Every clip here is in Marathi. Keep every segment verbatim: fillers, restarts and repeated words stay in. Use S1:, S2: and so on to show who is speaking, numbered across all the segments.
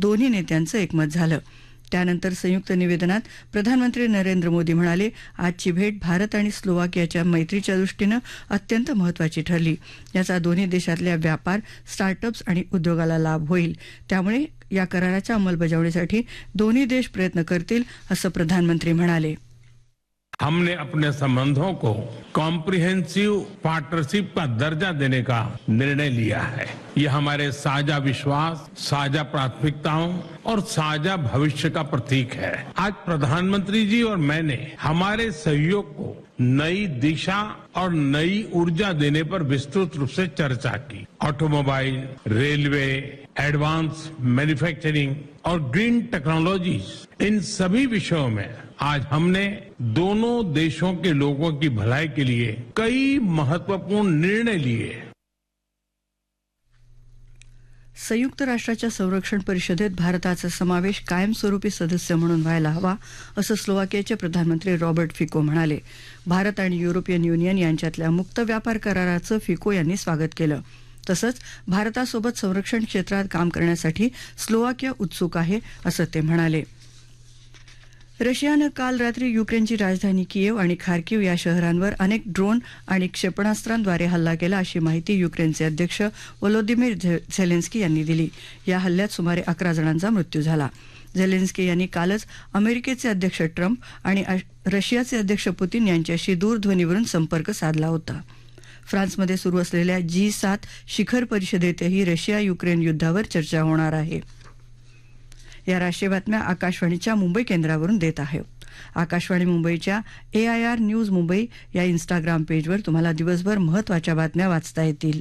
S1: दोन्ही नेत्यांचं एकमत झालं. त्यानंतर संयुक्त निवेदनात प्रधानमंत्री नरेंद्र मोदी म्हणाले, आजची भेट भारत आणि स्लोवाकियाच्या मैत्रीच्या दृष्टीनं अत्यंत महत्त्वाची ठरली. याचा दोन्ही देशातल्या व्यापार, स्टार्टअप्स आणि उद्योगाला लाभ होईल. त्यामुळे या कराराच्या अंमलबजावणीसाठी दोन्ही देश प्रयत्न करतील, असं प्रधानमंत्री म्हणाले.
S2: हमने अपने संबंधों को कॉम्प्रिहेंसिव पार्टनरशिप का दर्जा देने का निर्णय लिया है. ये हमारे साझा विश्वास, साझा प्राथमिकताओं और साझा भविष्य का प्रतीक है. आज प्रधानमंत्री जी और मैंने हमारे सहयोग को नई दिशा और नई ऊर्जा देने पर विस्तृत रूप से चर्चा की. ऑटोमोबाइल, रेलवे, एडवांस मैन्युफैक्चरिंग और ग्रीन टेक्नोलॉजीज, इन सभी विषयों में आज हमने दोनों देशों के लोगों की भलाई के लिए कई महत्वपूर्ण निर्णय लिए.
S1: संयुक्त राष्ट्राच्या संरक्षण परिषदेत भारताचा समावेश कायमस्वरूपी सदस्य म्हणून व्हायला हवा, असं स्लोवाकियाचे प्रधानमंत्री रॉबर्ट फिको म्हणाले. भारत आणि युरोपियन युनियन यांच्यातल्या मुक्त व्यापार कराराचं फिको यांनी स्वागत केलं. तसंच भारतासोबत संरक्षण क्षेत्रात काम करण्यासाठी स्लोवाकिया उत्सुक आहे, असं ते म्हणाले. रशियानं काल रात्री युक्रेनची राजधानी कियेव आणि खार्किव या शहरांवर अनेक ड्रोन आणि क्षेपणास्त्रांद्वारे हल्ला केला, अशी माहिती युक्रेनचे अध्यक्ष व्लोदिमीर झेलेन्स्की यांनी दिली. या हल्ल्यात सुमारे अकरा जणांचा मृत्यू झाला. झेलेन्स्की यांनी कालच अमेरिकेचे अध्यक्ष ट्रम्प आणि रशियाचे अध्यक्ष पुतीन यांच्याशी दूरध्वनीवरून संपर्क साधला होता. फ्रान्समध्ये सुरू असलेल्या जी सात शिखर परिषदेतही रशिया युक्रेन युद्धावर चर्चा होणार आहे. या राष्ट्रीय बातम्या आकाशवाणीच्या मुंबई केंद्रावरून देत आहे. आकाशवाणी मुंबईच्या ए आय आर न्यूज मुंबई या इन्स्टाग्राम पेजवर तुम्हाला दिवसभर महत्त्वाच्या बातम्या वाचता येतील.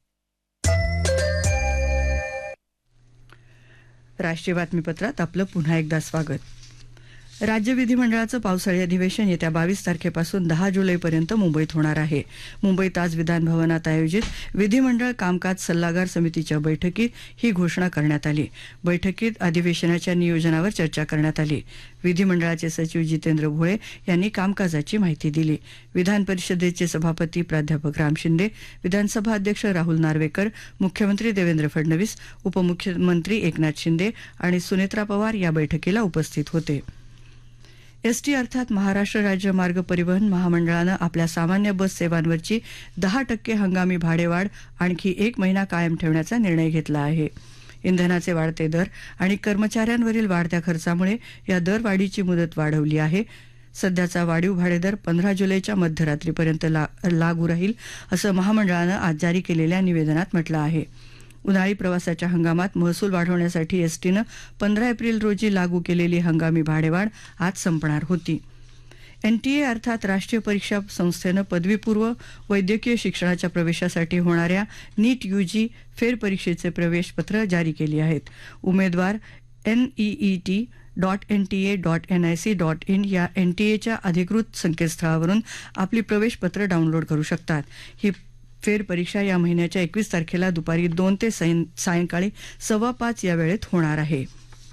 S1: राष्ट्रीय बातमीपत्रात आपलं पुन्हा एकदा स्वागत. राज्य विधिमंडळाचं पावसाळी अधिवेशन येत्या बावीस तारखेपासून दहा जुलैपर्यंत मुंबईत होणार आहे. मुंबईत आज विधान भवनात आयोजित विधिमंडळ कामकाज सल्लागार समितीच्या बैठकीत ही घोषणा करण्यात आली. बैठकीत अधिवेशनाच्या नियोजनावर चर्चा करण्यात आली. विधिमंडळाचे सचिव जितेंद्र भोळे यांनी कामकाजाची माहिती दिली. विधान परिषदेचे सभापती प्राध्यापक राम शिंदे, विधानसभा अध्यक्ष राहुल नार्वेकर, मुख्यमंत्री देवेंद्र फडणवीस, उपमुख्यमंत्री एकनाथ शिंदे आणि सुनेत्रा पवार या बैठकीला उपस्थित होते. एसटी अर्थात महाराष्ट्र राज्य मार्ग परिवहन महामंडळानं आपल्या सामान्य बस सेवांवरची दहा टक्के हंगामी भाडेवाढ आणखी एक महिना कायम ठेवण्याचा निर्णय घेतला आहे. इंधनाचे वाढते दर आणि कर्मचाऱ्यांवरील वाढत्या खर्चामुळे या दरवाढीची मुदत वाढवली आहे. सध्याचा वाढीव भाडेदर पंधरा जुलैच्या मध्यरात्रीपर्यंत ला, लागू राहील, असं महामंडळानं आज जारी केलेल्या निवेदनात म्हटलं आहे. उन्हाळी प्रवासाच्या हंगामात महसूल वाढवण्यासाठी एसटीनं पंधरा एप्रिल रोजी लागू केलेली हंगामी भाडेवाढ आज संपणार होती. एनटीए अर्थात राष्ट्रीय परीक्षा संस्थेनं पदवीपूर्व वैद्यकीय शिक्षणाच्या प्रवेशासाठी होणाऱ्या नीट यूजी फेरपरीक्षेचे प्रवेशपत्र जारी केली आहेत. उमेदवार NEET dot N T A dot N I C dot in या एनटीएच्या अधिकृत संकेतस्थळावरून आपली प्रवेशपत्र डाउनलोड करू शकतात. ही फेरपरीक्षा या महिन्याच्या एकवीस तारखेला दुपारी दोन ते सायंकाळी सव्वा पाच या वेळेत होणार आहे.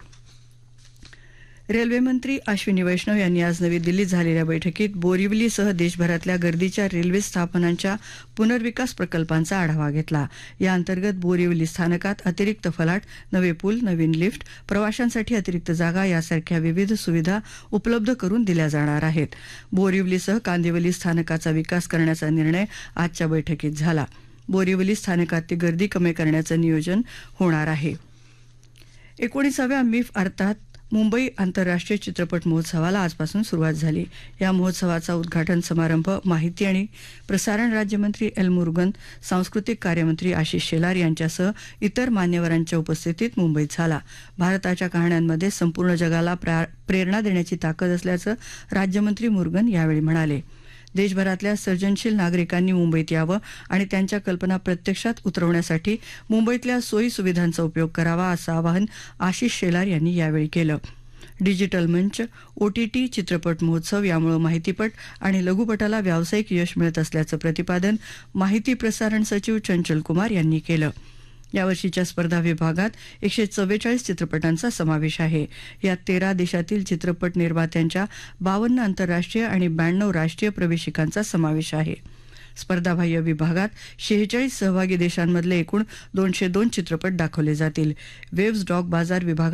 S1: रेल्वेमंत्री अश्विनी वैष्णव यांनी आज नवी दिल्लीत झालेल्या बैठकीत बोरिवलीसह देशभरातल्या गर्दीच्या रेल्वे स्थापनांच्या पुनर्विकास प्रकल्पांचा आढावा घेतला. या अंतर्गत बोरिवली स्थानकात अतिरिक्त फलाट, नवे पूल, नवीन लिफ्ट, प्रवाशांसाठी अतिरिक्त जागा यासारख्या विविध सुविधा उपलब्ध करून दिल्या जाणार आहेत. बोरिवलीसह कांदिवली स्थानकाचा विकास करण्याचा निर्णय आजच्या बैठकीत झाला. बोरिवली स्थानकातली गर्दी कमी करण्याचं नियोजन होणार आहे. एकोणीसाव्या मिफ अर्थात मुंबई आंतरराष्ट्रीय चित्रपट महोत्सवाला आजपासून सुरुवात झाली. या महोत्सवाचा उद्घाटन समारंभ माहिती आणि प्रसारण राज्यमंत्री एल मुरुगन, सांस्कृतिक कार्यमंत्री आशिष शेलार यांच्यासह इतर मान्यवरांच्या उपस्थितीत मुंबईत झाला. भारताच्या कहाण्यांमध्ये संपूर्ण जगाला प्रेरणा देण्याची ताकद असल्याचं राज्यमंत्री मुरुगन यावेळी म्हणाले. देशभरातल्या सर्जनशील नागरिकांनी मुंबईत यावं आणि त्यांच्या कल्पना प्रत्यक्षात उतरवण्यासाठी मुंबईतल्या सोयी सुविधांचा उपयोग करावा, असं आवाहन आशिष शेलार यांनी यावेळी केलं. डिजिटल मंच, ओटीटी चित्रपट महोत्सव यामुळे माहितीपट आणि लघुपटाला व्यावसायिक यश मिळत असल्याचं प्रतिपादन माहिती प्रसारण सचिव चंचल कुमार यांनी केलं. यावर्षीच्या स्पर्धा विभागात एकशे चव्वेचाळीस चित्रपटांचा समावेश आहे. यात तेरा देशातील चित्रपट निर्मात्यांच्या बावन्न आंतरराष्ट्रीय आणि ब्याण्णव राष्ट्रीय प्रवेशिकांचा समावेश आहे. स्पर्धाबाह्य विभागात शेहेचाळीस सहभागी देशांमधले एकूण दोनशे दोन चित्रपट दाखवले जातील. वेव्हज डॉग बाजार विभागात